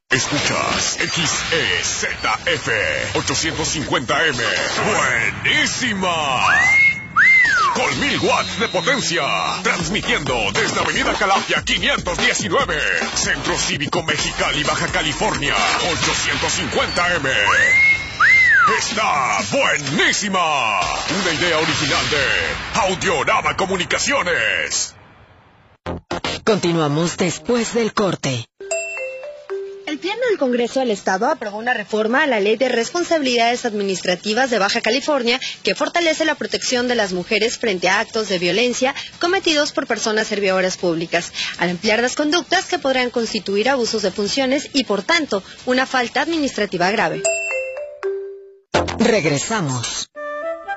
Escuchas XEZF 850M. ¡Buenísima! Con 1000 watts de potencia. Transmitiendo desde Avenida Calafia 519. Centro Cívico Mexicali, Baja California. 850M. ¡Está buenísima! Una idea original de Audiorama Comunicaciones. Continuamos después del corte. El Pleno del Congreso del Estado aprobó una reforma a la Ley de Responsabilidades Administrativas de Baja California que fortalece la protección de las mujeres frente a actos de violencia cometidos por personas servidoras públicas, al ampliar las conductas que podrán constituir abusos de funciones y, por tanto, una falta administrativa grave. Regresamos.